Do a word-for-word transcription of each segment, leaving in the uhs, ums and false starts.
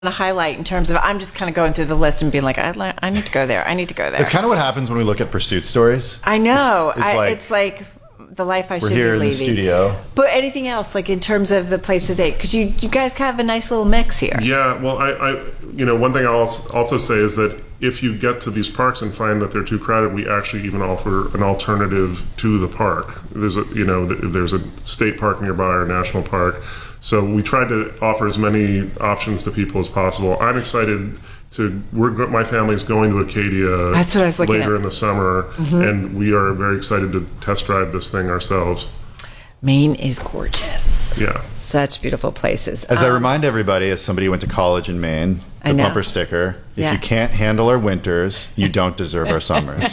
a highlight in terms of I'm just kind of going through the list and being like, I, li- I need to go there. I need to go there. It's kind of what happens when we look at pursuit stories. I know. It's, it's, I, like, it's like the life I we're should here be in leaving. the studio. But anything else, like in terms of the places they, because you, you guys have a nice little mix here. Yeah, well, I, I you know, one thing I'll also say is that if you get to these parks and find that they're too crowded, we actually even offer an alternative to the park. There's a, you know, there's a state park nearby or a national park. So we tried to offer as many options to people as possible. I'm excited to, we're, my family's going to Acadia That's what I was looking later at. in the summer, mm-hmm. and we are very excited to test drive this thing ourselves. Maine is gorgeous. Yeah. Such beautiful places. As um, I remind everybody, as somebody who went to college in Maine, the I know. bumper sticker, if Yeah. you can't handle our winters, you don't deserve our summers.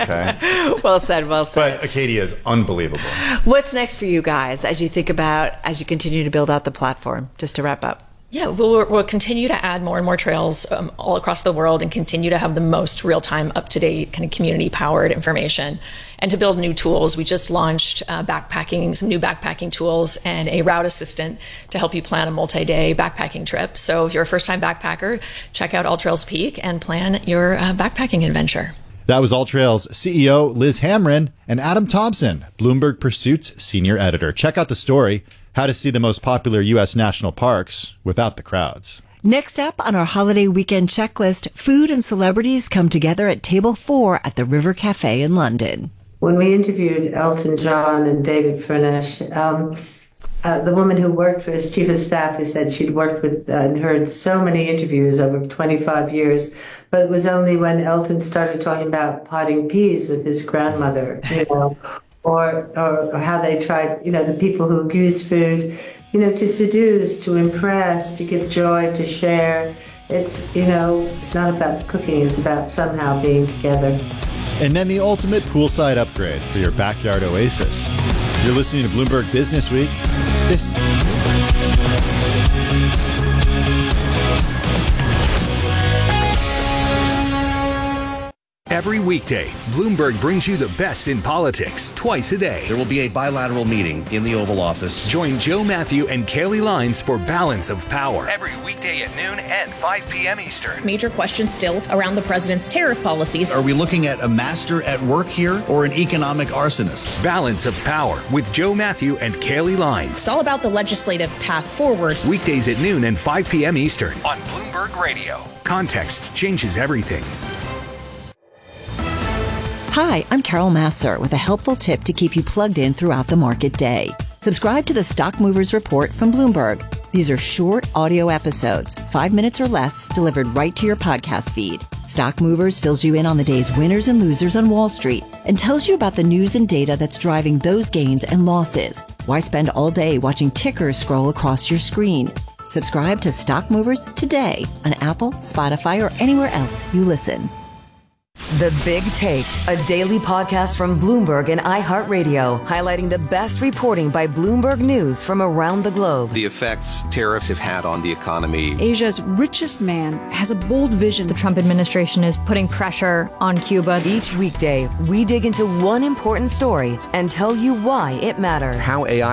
Okay? Well said, well said. But Acadia is unbelievable. What's next for you guys as you think about, as you continue to build out the platform, just to wrap up? Yeah, we'll, we'll continue to add more and more trails um, all across the world and continue to have the most real-time, up-to-date, kind of community-powered information. And to build new tools, we just launched uh, backpacking, some new backpacking tools and a route assistant to help you plan a multi-day backpacking trip. So if you're a first-time backpacker, check out All Trails Peak and plan your uh, backpacking adventure. That was All Trails C E O Liz Hamren and Adam Thompson, Bloomberg Pursuit's senior editor. Check out the story, How to See the Most Popular U S National Parks Without the Crowds. Next up on our holiday weekend checklist, food and celebrities come together at table four at the River Cafe in London. When we interviewed Elton John and David Furnish, um, uh, the woman who worked for his chief of staff, who said she'd worked with uh, and heard so many interviews over twenty-five years, but it was only when Elton started talking about potting peas with his grandmother, you know, or, or, or how they tried, you know, the people who use food, you know, to seduce, to impress, to give joy, to share. It's, you know, it's not about the cooking, it's about somehow being together. And then the ultimate poolside upgrade for your backyard oasis. You're listening to Bloomberg Business Week. This Every weekday, Bloomberg brings you the best in politics twice a day. There will be a bilateral meeting in the Oval Office. Join Joe Matthew and Kaylee Lines for Balance of Power. Every weekday at noon and five p.m. Eastern. Major questions still around the president's tariff policies. Are we looking at a master at work here or an economic arsonist? Balance of Power with Joe Matthew and Kaylee Lines. It's all about the legislative path forward. Weekdays at noon and five p.m. Eastern on Bloomberg Radio. Context changes everything. Hi, I'm Carol Masser with a helpful tip to keep you plugged in throughout the market day. Subscribe to the Stock Movers Report from Bloomberg. These are short audio episodes, five minutes or less, delivered right to your podcast feed. Stock Movers fills you in on the day's winners and losers on Wall Street and tells you about the news and data that's driving those gains and losses. Why spend all day watching tickers scroll across your screen? Subscribe to Stock Movers today on Apple, Spotify, or anywhere else you listen. The Big Take, a daily podcast from Bloomberg and iHeartRadio, highlighting the best reporting by Bloomberg News from around the globe. The effects tariffs have had on the economy. Asia's richest man has a bold vision. The Trump administration is putting pressure on Cuba. Each weekday, we dig into one important story and tell you why it matters. How A I